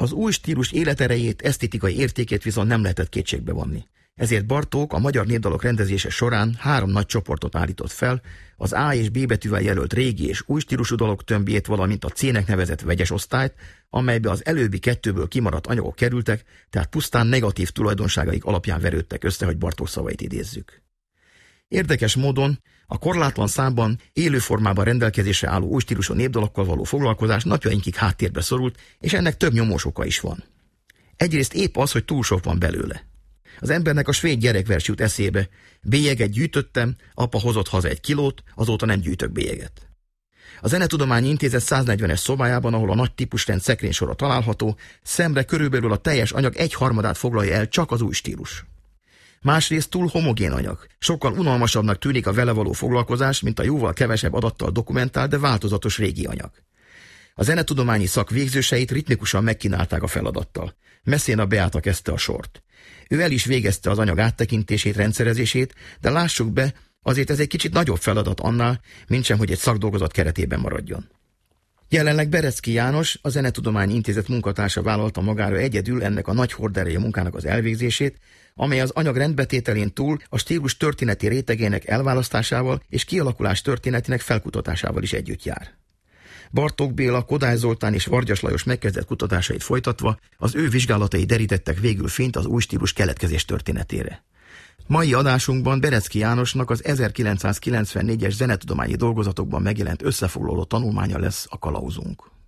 Az új stílus életerejét, esztétikai értékét viszont nem lehetett kétségbe vonni. Ezért Bartók a magyar népdalok rendezése során 3 nagy csoportot állított fel, az A és B betűvel jelölt régi és új stílusú dalok tömbjét, valamint a C-nek nevezett vegyes osztályt, amelybe az előbbi 2-ből kimaradt anyagok kerültek, tehát pusztán negatív tulajdonságaik alapján verődtek össze, hogy Bartók szavait idézzük. Érdekes módon a korlátlan számban, élő formában rendelkezésre álló új stílusú népdalokkal való foglalkozás napjainkig háttérbe szorult, és ennek több nyomós oka is van. Egyrészt épp az, hogy túl sok van belőle. Az embernek a svéd gyerekvers jut eszébe: bélyeget gyűjtöttem, apa hozott haza 1 kilót, azóta nem gyűjtök bélyeget. A Zenetudományi Intézet 140-es szobájában, ahol a nagy típusrend szekrénysora található, szemre körülbelül a teljes anyag 1/3 foglalja el csak az új stílus. Másrészt túl homogén anyag. Sokkal unalmasabbnak tűnik a vele való foglalkozás, mint a jóval kevesebb adattal dokumentált, de változatos régi anyag. A zenetudományi szak végzőseit ritmikusan megkínálták a feladattal. Messina Beáta kezdte a sort. Ő el is végezte az anyag áttekintését, rendszerezését, de lássuk be, azért ez egy kicsit nagyobb feladat annál, mintsem, hogy egy szakdolgozat keretében maradjon. Jelenleg Berecki János, a Zenetudományi Intézet munkatársa vállalta magára egyedül ennek a nagy horderejű munkának az elvégzését, amely az anyag rendbetételén túl a stílus történeti rétegének elválasztásával és kialakulás történetének felkutatásával is együtt jár. Bartók Béla, Kodály Zoltán és Vargyas Lajos megkezdett kutatásait folytatva, az ő vizsgálatai derítettek végül fényt az új stílus keletkezés történetére. Mai adásunkban Berecki Jánosnak az 1994-es zenetudományi dolgozatokban megjelent összefoglaló tanulmánya lesz a kalauzunk.